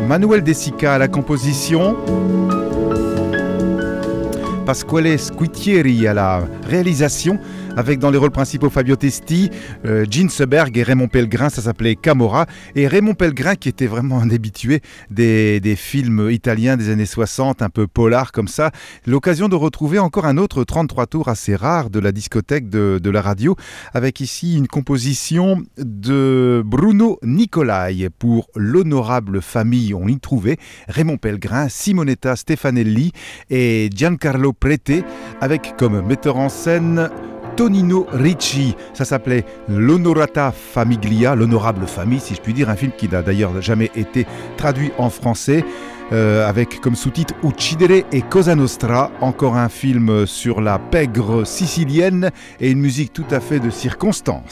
Manuel De Sica à la composition, Pasquale Squitieri à la réalisation, avec dans les rôles principaux Fabio Testi, Gene Seberg et Raymond Pellegrin. Ça s'appelait Camorra. Et Raymond Pellegrin, qui était vraiment un habitué des films italiens des années 60, un peu polar comme ça, l'occasion de retrouver encore un autre 33 tours assez rare de la discothèque de la radio, avec ici une composition de Bruno Nicolai pour l'honorable famille. On y trouvait Raymond Pellegrin, Simonetta Stefanelli et Giancarlo Prete, avec comme metteur en scène Tonino Ricci. Ça s'appelait L'Honorata Famiglia, l'honorable famille si je puis dire, un film qui n'a d'ailleurs jamais été traduit en français, avec comme sous-titre Uccidere e Cosa Nostra, encore un film sur la pègre sicilienne et une musique tout à fait de circonstance.